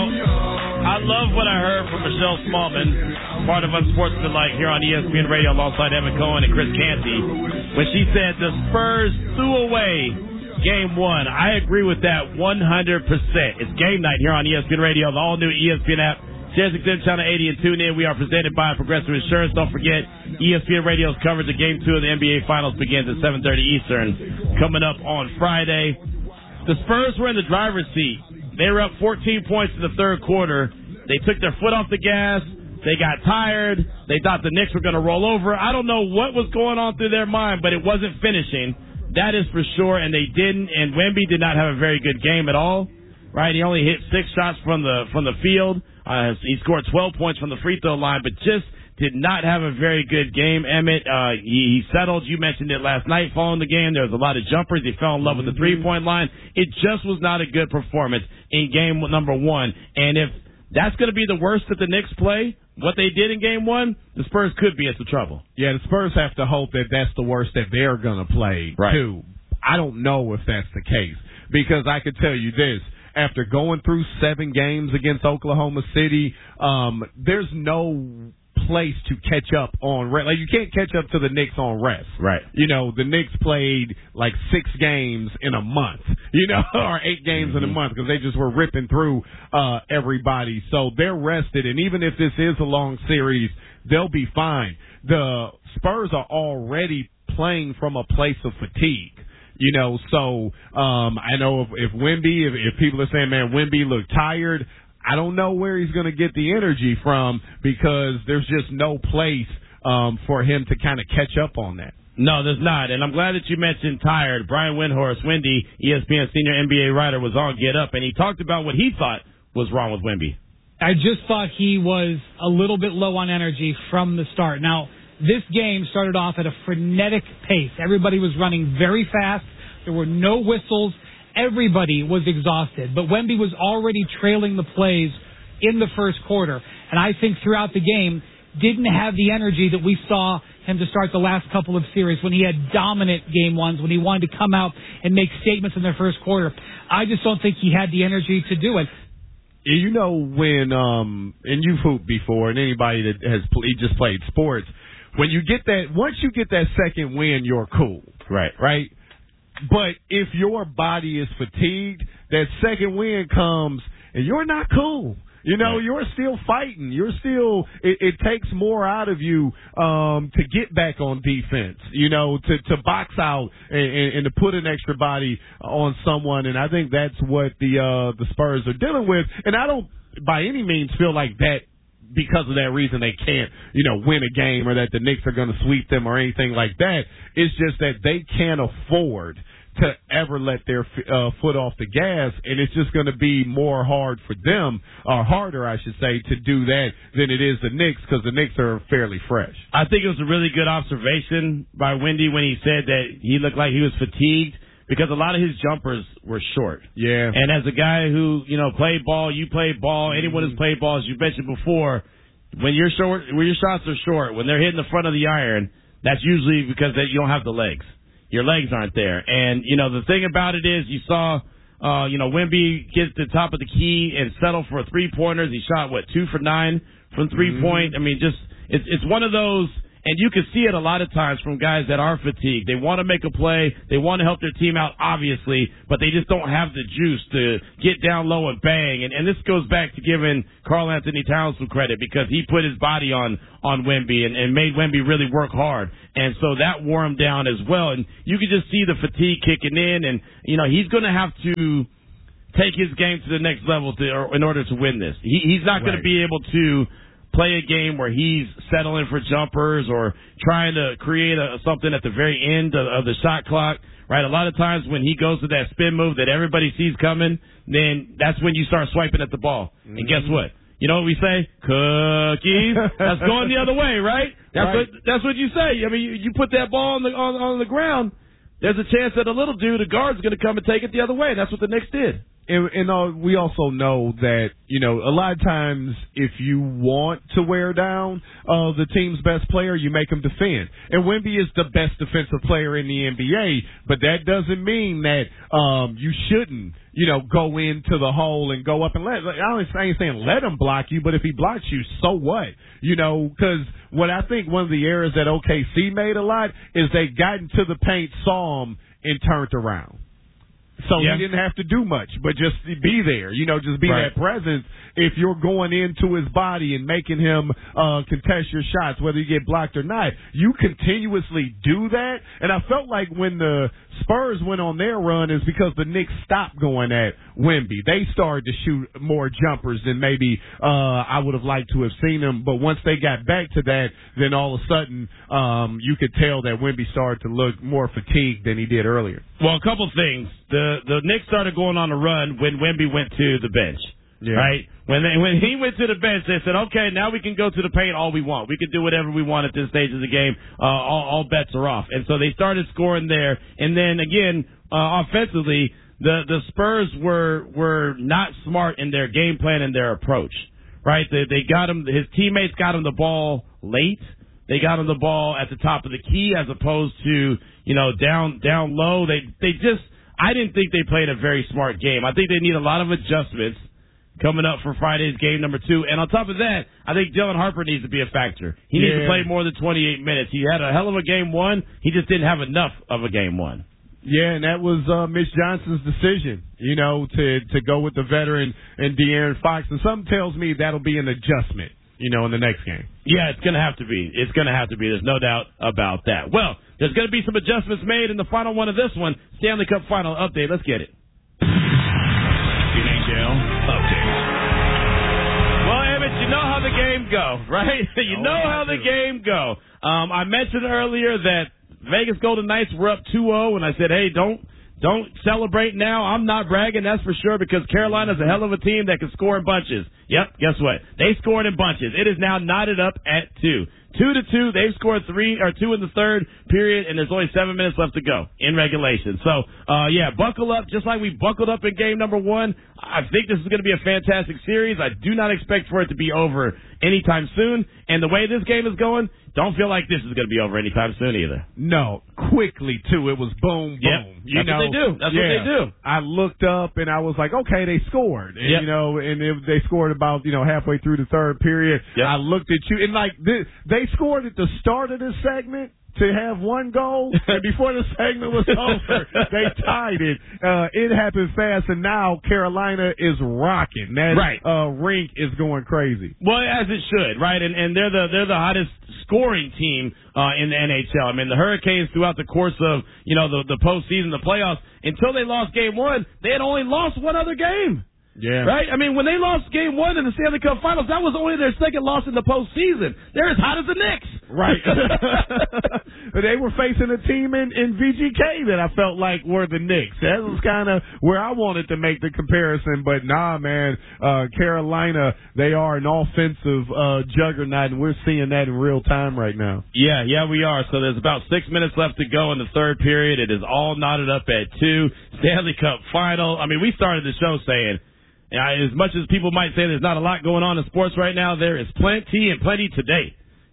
I love what I heard from Michelle Smallman, part of Unsportsmanlike here on E S P N Radio alongside Evan Cohen and Chris Canty, when she said the Spurs threw away game one. I agree with that one hundred percent. It's game night here on E S P N Radio, the all-new E S P N app. Shares Extended Channel eighty and tune in. We are presented by Progressive Insurance. Don't forget, E S P N Radio's coverage of Game two of the N B A Finals begins at seven thirty Eastern. Coming up on Friday, the Spurs were in the driver's seat. They were up fourteen points in the third quarter. They took their foot off the gas. They got tired. They thought the Knicks were going to roll over. I don't know what was going on through their mind, but it wasn't finishing. That is for sure, and they didn't. And Wemby did not have a very good game at all. Right? He only hit six shots from the from the field. Uh, he scored twelve points from the free throw line, but just did not have a very good game. Emmett, uh, he, he settled. You mentioned it last night following the game. There was a lot of jumpers. He fell in love with the three-point line. It just was not a good performance in game number one. And if that's going to be the worst that the Knicks play, what they did in game one, the Spurs could be in some trouble. Yeah, the Spurs have to hope that that's the worst that they're going to play, right. too. I don't know if that's the case, because I could tell you this. After going through seven games against Oklahoma City, um, there's no place to catch up on rest. Like, you can't catch up to the Knicks on rest. Right. You know, the Knicks played like six games in a month, you know, or eight games mm-hmm. in a month, because they just were ripping through uh, everybody. So they're rested, and even if this is a long series, they'll be fine. The Spurs are already playing from a place of fatigue. You know, so um, I know if, if Wemby, if, if people are saying, man, Wemby looked tired, I don't know where he's going to get the energy from, because there's just no place um, for him to kind of catch up on that. No, there's not. And I'm glad that you mentioned tired. Brian Windhorst, Wendy, E S P N senior N B A writer, was on Get Up, and he talked about what he thought was wrong with Wemby. I just thought he was a little bit low on energy from the start. Now, this game started off at a frenetic pace. Everybody was running very fast. There were no whistles. Everybody was exhausted. But Wemby was already trailing the plays in the first quarter. And I think throughout the game, didn't have the energy that we saw him to start the last couple of series when he had dominant game ones, when he wanted to come out and make statements in the first quarter. I just don't think he had the energy to do it. You know, when, um, and you've hooped before, and anybody that has pl- just played sports, when you get that, once you get that second win, you're cool. Right. Right? But if your body is fatigued, that second win comes and you're not cool. You know, right. You're still fighting. You're still, it, it takes more out of you um, to get back on defense, you know, to, to box out and, and, and to put an extra body on someone. And I think that's what the uh, the Spurs are dealing with. And I don't by any means feel like that, because of that reason, they can't, you know, win a game, or that the Knicks are going to sweep them or anything like that. It's just that they can't afford to ever let their uh, foot off the gas, and it's just going to be more hard for them, or harder, I should say, to do that than it is the Knicks, because the Knicks are fairly fresh. I think it was a really good observation by Wendy when he said that he looked like he was fatigued, because a lot of his jumpers were short. Yeah. And as a guy who, you know, played ball, you played ball, anyone who's played ball, as you mentioned before, when your short, when your shots are short, when they're hitting the front of the iron, that's usually because they, you don't have the legs. Your legs aren't there. And, you know, the thing about it is you saw, uh, you know, Wemby get to the top of the key and settle for three-pointers. He shot, what, two for nine from three-point? Mm-hmm. I mean, just it's it's one of those, And you can see it a lot of times from guys that are fatigued. They want to make a play. They want to help their team out, obviously, but they just don't have the juice to get down low and bang. And, and this goes back to giving Karl Anthony Towns some credit because he put his body on, on Wemby and, and made Wemby really work hard. And so that wore him down as well. And you can just see the fatigue kicking in. And, you know, he's going to have to take his game to the next level to, or, in order to win this. He, he's not going Right. to be able to play a game where he's settling for jumpers or trying to create a, something at the very end of, of the shot clock, right? A lot of times when he goes to that spin move that everybody sees coming, then that's when you start swiping at the ball. Mm-hmm. And guess what? You know what we say? Cookies. That's going the other way, right? That's Right. what that's what you say. I mean, you, you put that ball on the on, on the ground, there's a chance that a little dude, a guard's going to come and take it the other way. That's what the Knicks did. And, and uh, we also know that, you know, a lot of times if you want to wear down uh, the team's best player, you make them defend. And Wemby is the best defensive player in the N B A, but that doesn't mean that um, you shouldn't, you know, go into the hole and go up and let, like, I ain't saying let him block you, but if he blocks you, so what? You know, because what I think one of the errors that O K C made a lot is they got into the paint, saw him, and turned around. So Yeah. he didn't have to do much, but just be there, you know, just be Right. that presence. If you're going into his body and making him uh, contest your shots, whether you get blocked or not, you continuously do that. And I felt like when the Spurs went on their run is because the Knicks stopped going at Wemby. They started to shoot more jumpers than maybe uh, I would have liked to have seen them. But once they got back to that, then all of a sudden um, you could tell that Wemby started to look more fatigued than he did earlier. Well, a couple things. The the Knicks started going on a run when Wemby went to the bench. Yeah. Right? When they, when he went to the bench, they said, okay, now we can go to the paint all we want. We can do whatever we want at this stage of the game. Uh, all, all bets are off. And so they started scoring there. And then, again, uh, offensively, the, the Spurs were were not smart in their game plan and their approach. Right? They, they got him, his teammates got him the ball late. They got him the ball at the top of the key as opposed to, you know, down down low. They they just, I didn't think they played a very smart game. I think they need a lot of adjustments coming up for Friday's game number two. And on top of that, I think Dylan Harper needs to be a factor. He needs Yeah. to play more than twenty-eight minutes. He had a hell of a game one. He just didn't have enough of a game one. Yeah, and that was uh, Mitch Johnson's decision, you know, to to go with the veteran and De'Aaron Fox. And something tells me that'll be an adjustment, you know, in the next game. Yeah, it's going to have to be. It's going to have to be. There's no doubt about that. Well, there's going to be some adjustments made in the final one of this one. Stanley Cup final update. Let's get it. N H L update. Well, Emmett, you know how the game go, right? you Oh, know I how the do. game go. Um, I mentioned earlier that Vegas Golden Knights were up two oh, and I said, hey, don't don't celebrate now. I'm not bragging, that's for sure, because Carolina's a hell of a team that can score in bunches. Yep, guess what? They scored in bunches. It is now knotted up at two. Two to two. They've scored three or two in the third period, and there's only seven minutes left to go in regulation. So, uh, yeah, buckle up, just like we buckled up in game number one. I think this is going to be a fantastic series. I do not expect for it to be over anytime soon. And the way this game is going, don't feel like this is going to be over anytime soon either. No, quickly too. It was boom, boom. Yep. You That's know, what they do. That's yeah. what they do. I looked up and I was like, okay, they scored. And, Yep. You know, and it, they scored about you know halfway through the third period. Yep. I looked at you and like this, they scored at the start of this segment to have one goal, and before the segment was over, they tied it. Uh, it happened fast, and now Carolina is rocking. That Right. uh, rink is going crazy. Well, as it should, right? And and they're the they're the hottest scoring team uh, in the N H L. I mean, the Hurricanes throughout the course of you know the the postseason, the playoffs, until they lost game one, they had only lost one other game. Yeah. Right? I mean, when they lost game one in the Stanley Cup Finals, that was only their second loss in the postseason. They're as hot as the Knicks. Right. They were facing a team in, in V G K that I felt like were the Knicks. That was kind of where I wanted to make the comparison. But nah, man, uh, Carolina, they are an offensive uh, juggernaut, and we're seeing that in real time right now. Yeah, yeah, we are. So there's about six minutes left to go in the third period. It is all knotted up at two. Stanley Cup Final. I mean, we started the show saying, uh, as much as people might say there's not a lot going on in sports right now, there is plenty and plenty today.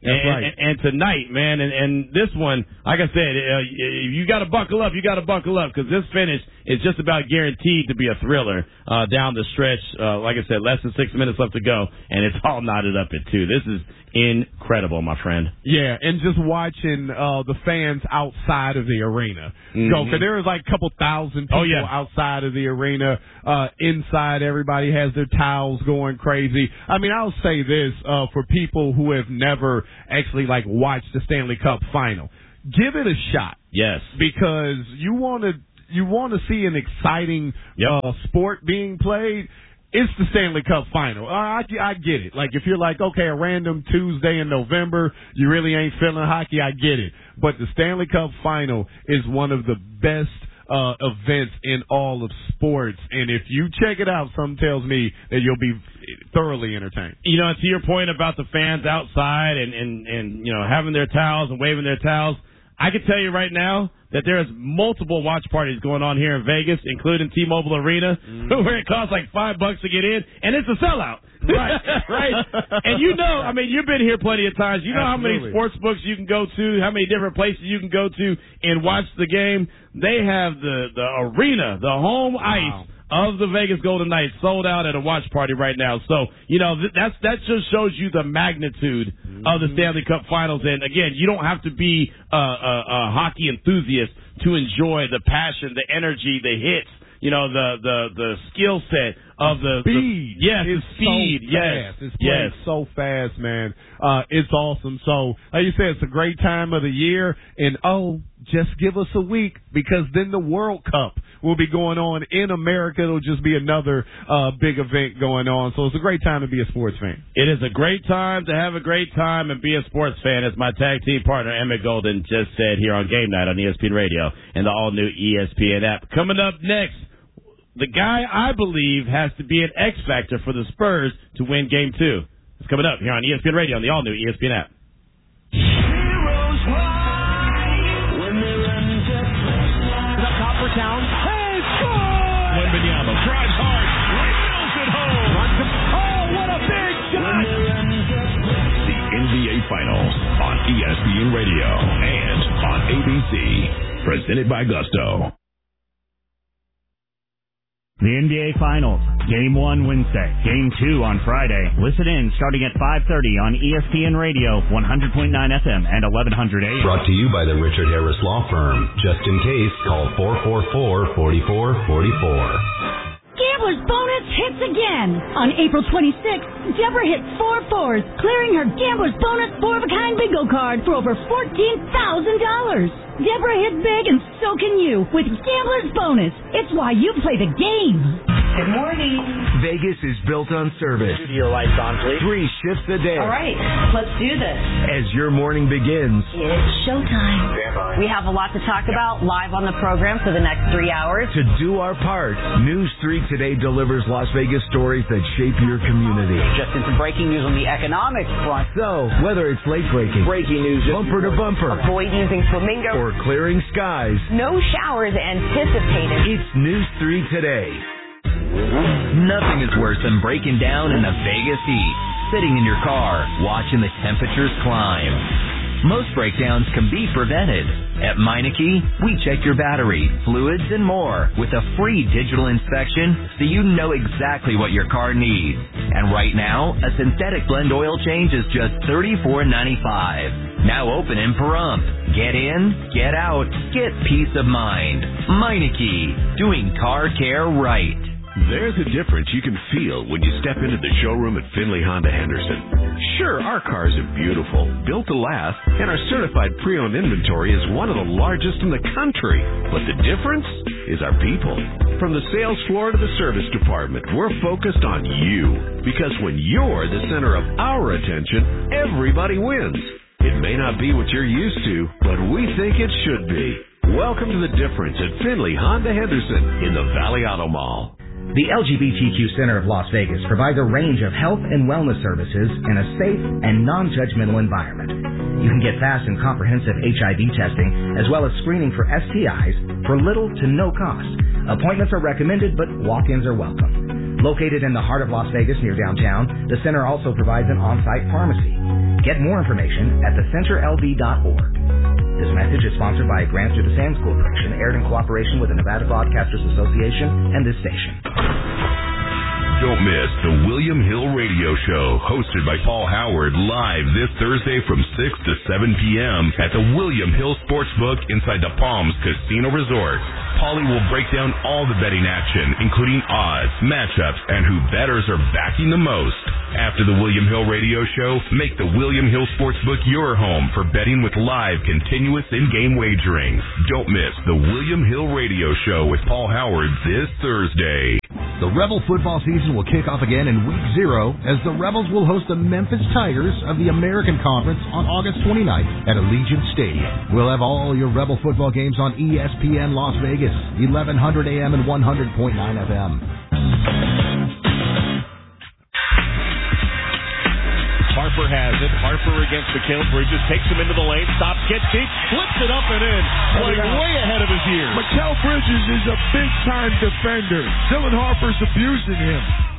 That's and, right. and, and tonight, man, and, and this one, like I said, uh, you got to buckle up. You got to buckle up because this finish is just about guaranteed to be a thriller uh, down the stretch. Uh, like I said, less than six minutes left to go, and it's all knotted up at two. This is incredible, my friend. Yeah, and just watching uh, the fans outside of the arena mm-hmm. go, because there was like a couple thousand people oh, yeah. outside of the arena. Uh, inside, everybody has their towels going crazy. I mean, I'll say this uh, for people who have never actually like watched the Stanley Cup final, give it a shot. Yes, because you want to you want to see an exciting yep. uh, sport being played. It's the Stanley Cup final. I, I get it. Like, if you're like, okay, a random Tuesday in November, you really ain't feeling hockey, I get it. But the Stanley Cup final is one of the best uh, events in all of sports. And if you check it out, something tells me that you'll be thoroughly entertained. You know, to your point about the fans outside and, and, and you know, having their towels and waving their towels, I can tell you right now that there's multiple watch parties going on here in Vegas, including T-Mobile Arena, mm. where it costs like five bucks to get in, and it's a sellout. Right, right. And you know, I mean, you've been here plenty of times. You know Absolutely. How many sports books you can go to, how many different places you can go to and watch the game. They have the, the arena, the home wow. ice of the Vegas Golden Knights sold out at a watch party right now. So, you know, that's that just shows you the magnitude mm-hmm. of the Stanley Cup Finals. And, again, you don't have to be a, a, a hockey enthusiast to enjoy the passion, the energy, the hits, you know, the the, the skill set of the speed. The, yes, it's the speed. So yes, fast. It's played yes. so fast, man. Uh, it's awesome. So, like you said, it's a great time of the year. And, oh, just give us a week because then the World Cup will be going on in America. It'll just be another uh, big event going on. So it's a great time to be a sports fan. It is a great time to have a great time and be a sports fan, as my tag team partner, Emmett Golden, just said here on Game Night on E S P N Radio and the all-new E S P N app. Coming up next, the guy I believe has to be an X factor for the Spurs to win Game two. It's coming up here on E S P N Radio on the all-new E S P N app. Town. Hey, score! Wembanyama drives hard, windmills it home. Oh, what a big shot! The N B A Finals on E S P N Radio and on A B C. Presented by Gusto. The N B A Finals, Game one Wednesday, Game two on Friday. Listen in starting at five thirty on E S P N Radio, one hundred point nine F M and eleven hundred A M. Brought to you by the Richard Harris Law Firm. Just in case, call four four four, four four four four. Gambler's Bonus hits again. On April twenty-sixth, Deborah hit four fours, clearing her Gambler's Bonus four-of-a-kind bingo card for over fourteen thousand dollars. Deborah hit big, and so can you with Gambler's Bonus. It's why you play the game. Good morning. Vegas is built on service. Studio lights on, please. Three shifts a day. All right, let's do this. As your morning begins, it's showtime. We have a lot to talk about live on the program for the next three hours. To do our part, News three Today delivers Las Vegas stories that shape your community. Just into breaking news on the economic front. So, whether it's late breaking, breaking news, bumper to bumper, avoid using flamingo, or clearing skies, no showers anticipated. It's News three Today. Nothing is worse than breaking down in the Vegas heat, sitting in your car, watching the temperatures climb. Most breakdowns can be prevented. At Meineke, we check your battery, fluids, and more with a free digital inspection so you know exactly what your car needs. And right now, a synthetic blend oil change is just thirty-four ninety-five. Now open in Pahrump. Get in, get out, get peace of mind. Meineke, doing car care right. There's a difference you can feel when you step into the showroom at Finley Honda Henderson. Sure, our cars are beautiful, built to last, and our certified pre-owned inventory is one of the largest in the country. But the difference is our people. From the sales floor to the service department, we're focused on you. Because when you're the center of our attention, everybody wins. It may not be what you're used to, but we think it should be. Welcome to the difference at Finley Honda Henderson in the Valley Auto Mall. The L G B T Q Center of Las Vegas provides a range of health and wellness services in a safe and non-judgmental environment. You can get fast and comprehensive H I V testing as well as screening for S T Is for little to no cost. Appointments are recommended, but walk-ins are welcome. Located in the heart of Las Vegas near downtown, the center also provides an on-site pharmacy. Get more information at the center l v dot org. This message is sponsored by Grants Through the Sands Corporation, aired in cooperation with the Nevada Broadcasters Association and this station. Don't miss the William Hill Radio Show, hosted by Paul Howard, live this Thursday from six to seven p.m. at the William Hill Sportsbook inside the Palms Casino Resort. Paulie will break down all the betting action, including odds, matchups, and who bettors are backing the most. After the William Hill Radio Show, make the William Hill Sportsbook your home for betting with live, continuous in-game wagering. Don't miss the William Hill Radio Show with Paul Howard this Thursday. The Rebel football season will kick off again in week zero as the Rebels will host the Memphis Tigers of the American Conference on August twenty-ninth at Allegiant Stadium. We'll have all your Rebel football games on E S P N Las Vegas, eleven hundred A M and one hundred point nine F M. Harper has it. Harper against Mikal Bridges. Takes him into the lane. Stops, gets deep. Flips it up and in. Playing way ahead of his ears. Mikal Bridges is a big-time defender. Dylan Harper's abusing him.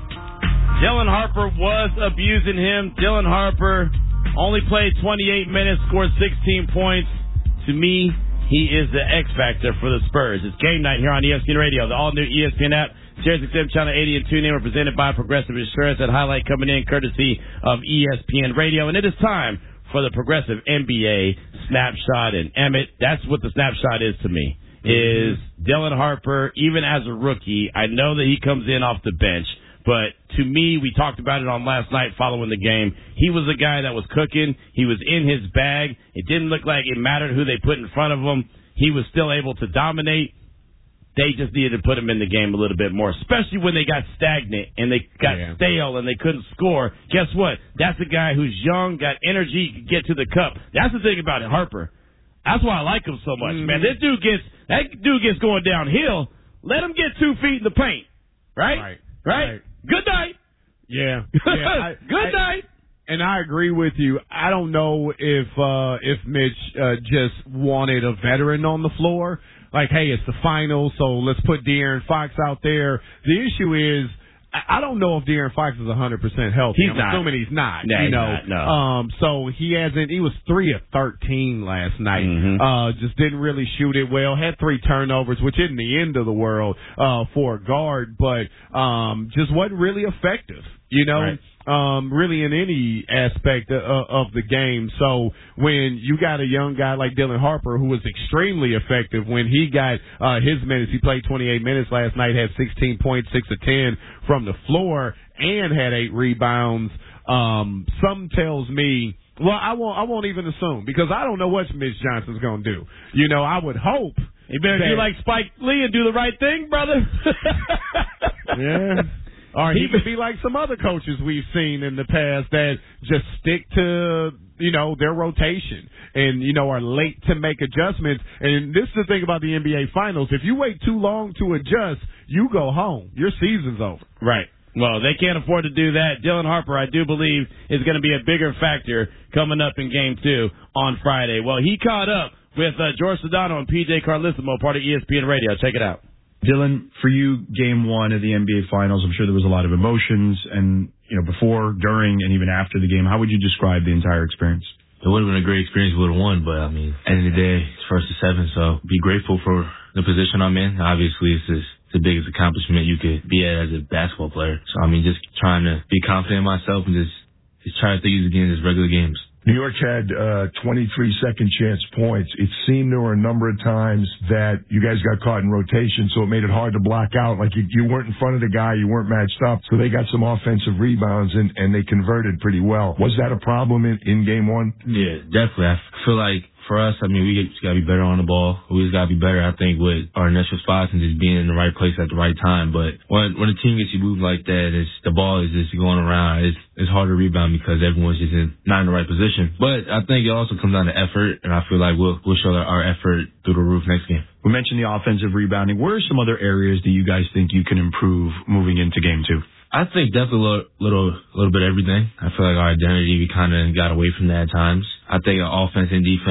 Dylan Harper was abusing him. Dylan Harper only played twenty-eight minutes, scored sixteen points. To me, he is the X factor for the Spurs. It's game night here on E S P N Radio, the all-new E S P N app. Sirius X M Channel eighty and TuneIn were presented by Progressive Insurance. That highlight coming in courtesy of E S P N Radio. And it is time for the Progressive N B A Snapshot. And Emmett, that's what the snapshot is to me, is Dylan Harper, even as a rookie. I know that he comes in off the bench, but to me, we talked about it on last night following the game. He was a guy that was cooking. He was in his bag. It didn't look like it mattered who they put in front of him. He was still able to dominate. They just needed to put him in the game a little bit more, especially when they got stagnant and they got yeah. stale and they couldn't score. Guess what? That's a guy who's young, got energy, can get to the cup. That's the thing about it, Harper. That's why I like him so much, mm-hmm. man. This dude gets that dude gets going downhill. Let him get two feet in the paint, right? Right. Right. right. Good night. Yeah. yeah I, Good I, night. And I agree with you. I don't know if uh, if Mitch uh, just wanted a veteran on the floor. Like, hey, it's the finals, so let's put De'Aaron Fox out there. The issue is, I don't know if De'Aaron Fox is one hundred percent healthy. He's I'm not. assuming he's not. No, you he's know, not, no. Um, so he hasn't. He was three of thirteen last night. Mm-hmm. Uh, just didn't really shoot it well. Had three turnovers, which isn't the end of the world uh, for a guard, but um, just wasn't really effective. You know. Right. Um, really in any aspect of, of the game. So when you got a young guy like Dylan Harper, who was extremely effective when he got uh, his minutes, he played twenty-eight minutes last night, had sixteen points, six of ten from the floor, and had eight rebounds. Um, some tells me, well, I won't, I won't even assume because I don't know what Mitch Johnson's going to do. You know, I would hope. You better that, do like Spike Lee and do the right thing, brother. yeah. Or he could be like some other coaches we've seen in the past that just stick to, you know, their rotation and, you know, are late to make adjustments. And this is the thing about the N B A Finals. If you wait too long to adjust, you go home. Your season's over. Right. Well, they can't afford to do that. Dylan Harper, I do believe, is going to be a bigger factor coming up in Game two on Friday. Well, he caught up with uh, George Sedano and P J Carlissimo, part of E S P N Radio. Check it out. Dylan, for you, game one of the N B A Finals, I'm sure there was a lot of emotions, and you know, before, during, and even after the game, how would you describe the entire experience? It would have been a great experience if we would have won, but I mean, at the end of the day, it's first to seven, so be grateful for the position I'm in. Obviously, it's, just, it's the biggest accomplishment you could be at as a basketball player. So I mean, just trying to be confident in myself and just just trying to think of again as regular games. New York had uh, twenty-three second chance points. It seemed there were a number of times that you guys got caught in rotation, so it made it hard to block out. Like you, you weren't in front of the guy, you weren't matched up, so they got some offensive rebounds and, and they converted pretty well. Was that a problem in, in game one? Yeah, definitely. I feel like for us, I mean, we just got to be better on the ball. We just got to be better, I think, with our initial spots and just being in the right place at the right time. But when when a team gets you moved like that, it's, the ball is just going around. It's it's hard to rebound because everyone's just in, not in the right position. But I think it also comes down to effort, and I feel like we'll we'll show our effort through the roof next game. We mentioned the offensive rebounding. Where are some other areas that you guys think you can improve moving into game two? I think definitely a little, little, little bit of everything. I feel like our identity, we kind of got away from that at times. I think our offense and defense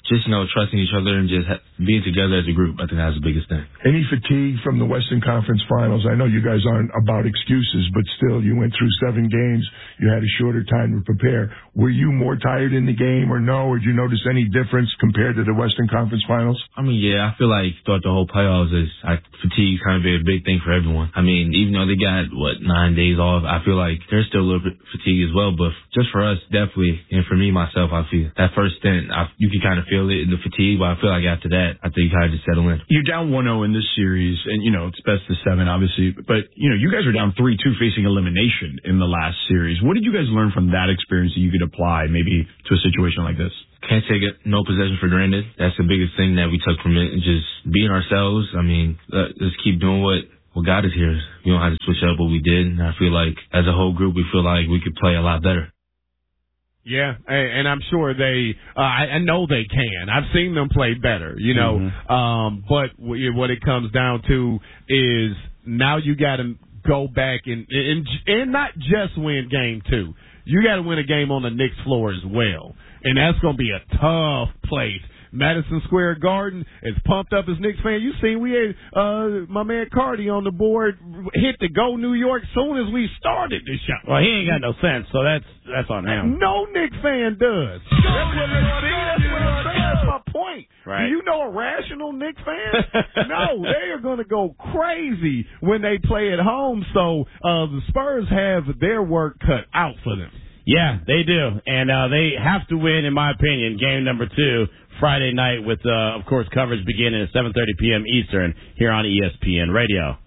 just, you know, trusting each other and just ha- being together as a group. I think that's the biggest thing. Any fatigue from the Western Conference Finals? I know you guys aren't about excuses, but still, you went through seven games. You had a shorter time to prepare. Were you more tired in the game or no? Or did you notice any difference compared to the Western Conference Finals? I mean, yeah, I feel like throughout the whole playoffs, is I, fatigue kind of be a big thing for everyone. I mean, even though they got, what, nine days off, I feel like there's still a little bit of fatigue as well. But just for us, definitely, and for me, myself, I feel that first stint, I, you can kind of feel it in the fatigue, but I feel like after that, I think you kind of just settle in. You're down one oh in this series, and, you know, it's best of seven, obviously. But, you know, you guys are down three two facing elimination in the last series. What did you guys learn from that experience that you could apply maybe to a situation like this? Can't take it, no possession for granted. That's the biggest thing that we took from it, and just being ourselves. I mean, uh, just keep doing what, what got us here. We don't have to switch up what we did, and I feel like as a whole group, we feel like we could play a lot better. Yeah, and I'm sure they, uh, I know they can. I've seen them play better, you know. Mm-hmm. Um, but what it comes down to is now you got to go back and, and and not just win game two. You got to win a game on the Knicks floor as well, and that's going to be a tough place. Madison Square Garden, as pumped up as Knicks fan. You seen we had uh, my man Cardi on the board hit the Go New York soon as we started the show. Well, he ain't got no sense, so that's that's on him. No Knicks fan does. That's what that's what That's my point. Right. Do you know a rational Knicks fan? No, they are going to go crazy when they play at home. So uh, the Spurs have their work cut out for them. Yeah, they do, and uh, they have to win, in my opinion, game number two. Friday night with, uh, of course, coverage beginning at seven thirty p.m. Eastern here on E S P N Radio.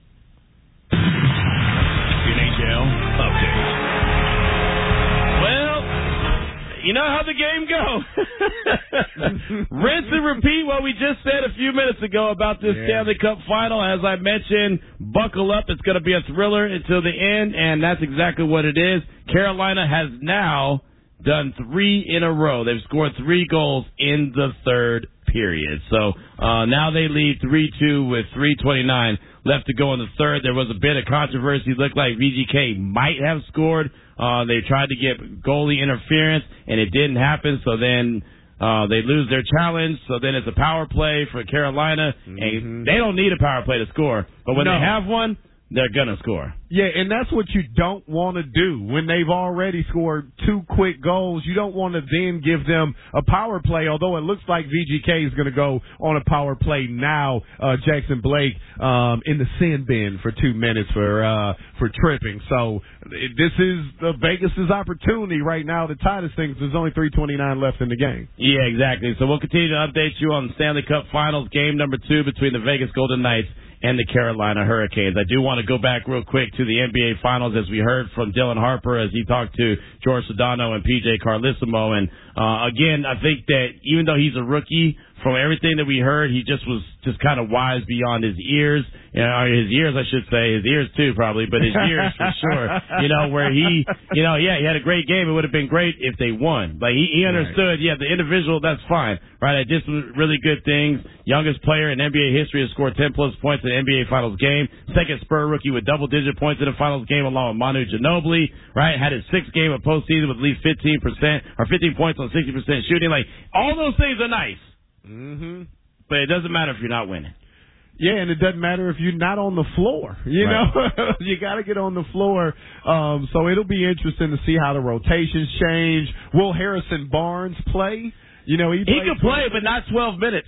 N H L update. Well, you know how the game goes. Rinse and repeat what we just said a few minutes ago about this yeah. Stanley Cup final. As I mentioned, buckle up. It's going to be a thriller until the end, and that's exactly what it is. Carolina has now done three in a row. They've scored three goals in the third period. So uh, now they lead three two with three twenty-nine left to go in the third. There was a bit of controversy. It looked like V G K might have scored. Uh, they tried to get goalie interference, and it didn't happen. So then uh, they lose their challenge. So then it's a power play for Carolina. Mm-hmm. And they don't need a power play to score. But when no. they have one, they're going to score. Yeah, and that's what you don't want to do. When they've already scored two quick goals, you don't want to then give them a power play, although it looks like V G K is going to go on a power play now. Uh, Jackson Blake um, in the sin bin for two minutes for uh, for tripping. So this is uh, Vegas' opportunity right now to tie this thing. There's only three twenty-nine left in the game. Yeah, exactly. So we'll continue to update you on the Stanley Cup Finals, game number two between the Vegas Golden Knights and the Carolina Hurricanes. I do want to go back real quick to the N B A Finals, as we heard from Dylan Harper as he talked to George Sedano and P J Carlissimo. And uh, again, I think that even though he's a rookie, from everything that we heard, he just was just kind of wise beyond his ears, you know, his ears, I should say, his ears too, probably, but his ears for sure. You know, where he, you know, yeah, he had a great game. It would have been great if they won. Like he, he understood, right. yeah, the individual, that's fine, right? I did some really good things. Youngest player in N B A history has scored ten plus points in the N B A Finals game. Second Spur rookie with double digit points in the Finals game, along with Manu Ginobili, right? Had his sixth game of postseason with at least fifteen percent or fifteen points on sixty percent shooting. Like all those things are nice. Mm-hmm. But it doesn't matter if you're not winning. Yeah, and it doesn't matter if you're not on the floor. You right. know, you got to get on the floor. Um, so it'll be interesting to see how the rotations change. Will Harrison Barnes play? You know, he, he can play, but not twelve minutes.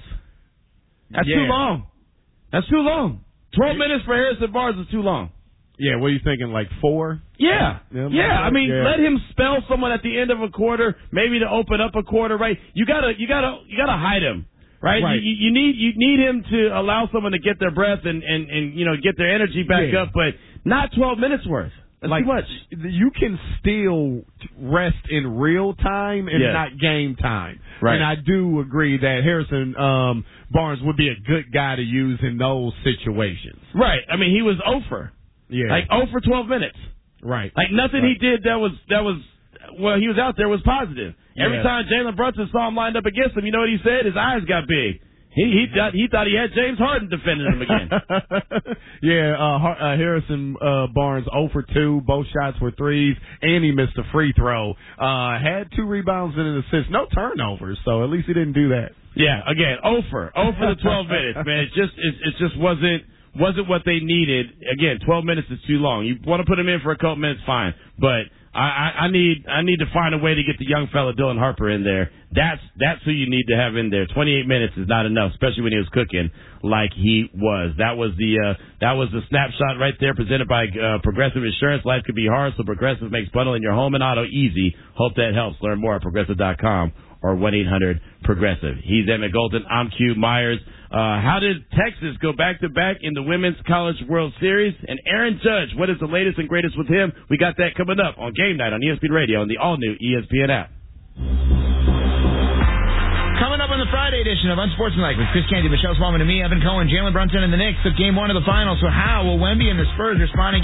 That's yeah. too long. That's too long. Twelve minutes for Harrison Barnes is too long. Yeah, what are you thinking, like four? Yeah, yeah. yeah. I mean, yeah. let him spell someone at the end of a quarter, maybe to open up a quarter. Right? You gotta, you gotta, you gotta hide him. Right? right. You, you need, you need him to allow someone to get their breath and, and, and you know, get their energy back yeah. up, but not twelve minutes worth. That's like, too much. You can still rest in real time and yeah. not game time. Right. And I do agree that Harrison um, Barnes would be a good guy to use in those situations. Right. I mean, he was over. Yeah. Like oh for twelve minutes. Right. Like nothing right. he did that was that was well, he was out there was positive. Yeah. Every time Jalen Brunson saw him lined up against him, you know what he said? His eyes got big. He he thought he thought he had James Harden defending him again. yeah, uh, Har- uh, Harrison uh, Barnes zero for two. Both shots were threes, and he missed a free throw. Uh, had two rebounds and an assist. No turnovers, so at least he didn't do that. Yeah, again, zero for zero for the twelve minutes, man. It just it, it just wasn't wasn't what they needed. Again, twelve minutes is too long. You want to put him in for a couple minutes, fine, but I, I, I need I need to find a way to get the young fella Dylan Harper in there. That's that's who you need to have in there. twenty-eight minutes is not enough, especially when he was cooking like he was. That was the uh, that was the snapshot right there, presented by uh, Progressive Insurance. Life could be hard, so Progressive makes bundling your home and auto easy. Hope that helps. Learn more at progressive dot com or one eight hundred progressive. He's Emmett Golden. I'm Q Myers. Uh, how did Texas go back-to-back in the Women's College World Series? And Aaron Judge, what is the latest and greatest with him? We got that coming up on Game Night on E S P N Radio and the all-new E S P N app. Coming up on the Friday edition of Unsportsmanlike with Chris Canty, Michelle Smallman, and me, Evan Cohen, Jalen Brunson, and the Knicks took game one of the finals. So how will Wemby and the Spurs respond?